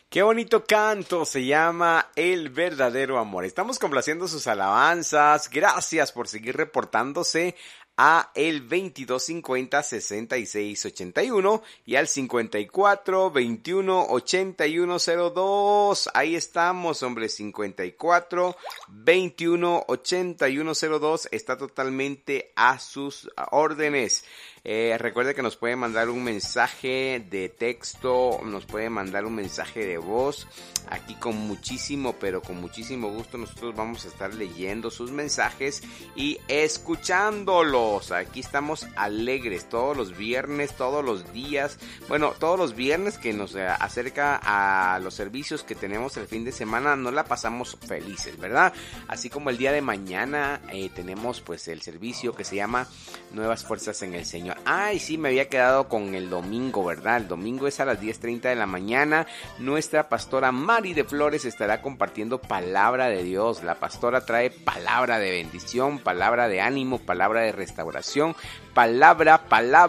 Qué bonito canto, se llama El Verdadero Amor. Estamos complaciendo sus alabanzas. Gracias por seguir reportándose a el 2250-6681 y al 54-21-8102. Ahí estamos, hombre, 54-21-8102. Está totalmente a sus órdenes. Recuerde que nos puede mandar un mensaje de texto, nos puede mandar un mensaje de voz. Aquí con muchísimo, pero con muchísimo gusto nosotros vamos a estar leyendo sus mensajes y escuchándolos. Aquí estamos alegres todos los viernes, todos los días. Bueno, todos los viernes que nos acerca a los servicios que tenemos el fin de semana, nos la pasamos felices, ¿verdad? Así como el día de mañana tenemos pues el servicio que se llama Nuevas Fuerzas en el Señor. Ay, sí, me había quedado con el domingo, ¿verdad? El domingo es a las 10:30 de la mañana. Nuestra pastora Mari de Flores estará compartiendo palabra de Dios. La pastora trae palabra de bendición, palabra de ánimo, palabra de restauración, palabra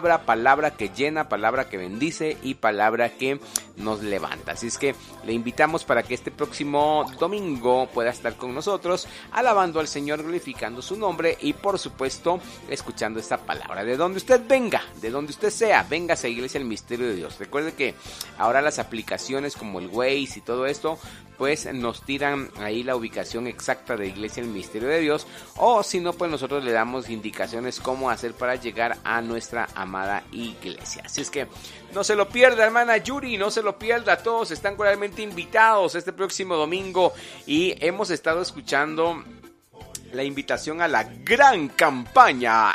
que llena, palabra que bendice y palabra que nos levanta. Así es que le invitamos para que este próximo domingo pueda estar con nosotros, alabando al Señor, glorificando su nombre y por supuesto escuchando esta palabra. De donde usted venga, de donde usted sea, véngase a Iglesia El Misterio de Dios. Recuerde que ahora las aplicaciones como el Waze y todo esto pues nos tiran ahí la ubicación exacta de Iglesia El Misterio de Dios, o si no, pues nosotros le damos indicaciones cómo hacer para llegar a nuestra amada iglesia. Así es que no se lo pierda, hermana Yuri, no se lo pierda. Todos están cordialmente invitados este próximo domingo y hemos estado escuchando la invitación a la gran campaña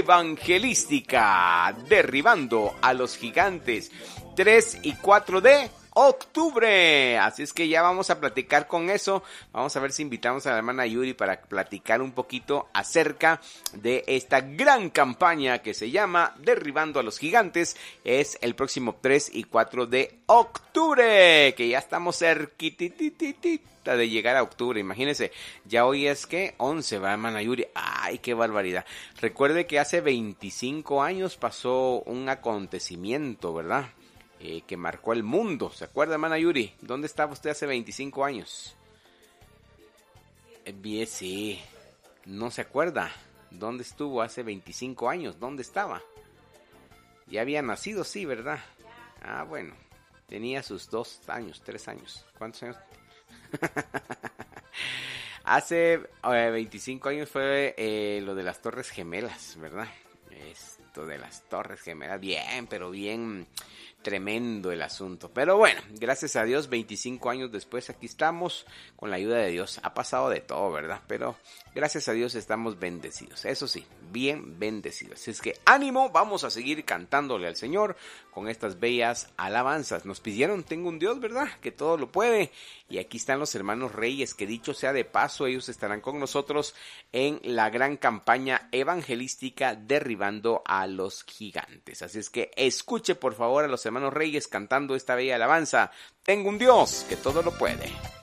evangelística Derribando a los Gigantes, 3 y 4 de octubre. Así es que ya vamos a platicar con eso. Vamos a ver si invitamos a la hermana Yuri para platicar un poquito acerca de esta gran campaña que se llama Derribando a los Gigantes. Es el próximo 3 y 4 de octubre, que ya estamos cerquitititita de llegar a octubre. Imagínense, ya hoy es que 11, va, hermana Yuri. Ay, qué barbaridad. Recuerde que hace 25 años pasó un acontecimiento, ¿verdad? Que marcó el mundo. ¿Se acuerda, hermana Yuri? ¿Dónde estaba usted hace 25 años? Bien, sí. ¿No se acuerda? ¿Dónde estuvo hace 25 años? ¿Dónde estaba? Ya había nacido, sí, ¿verdad? Ah, bueno. Tenía sus 2 años, 3 años. ¿Cuántos años? Hace 25 años fue lo de las Torres Gemelas, ¿verdad? Esto de las Torres Gemelas. Bien, pero bien tremendo el asunto. Pero bueno, gracias a Dios, 25 años después aquí estamos con la ayuda de Dios. Ha pasado de todo, ¿verdad? Pero gracias a Dios estamos bendecidos. Eso sí, bien bendecidos. Es que ánimo, vamos a seguir cantándole al Señor con estas bellas alabanzas. Nos pidieron, tengo un Dios, ¿verdad? Que todo lo puede. Y aquí están los hermanos Reyes, que dicho sea de paso, ellos estarán con nosotros en la gran campaña evangelística Derribando a los Gigantes. Así es que escuche por favor a los hermanos Reyes cantando esta bella alabanza. Tengo un Dios que todo lo puede.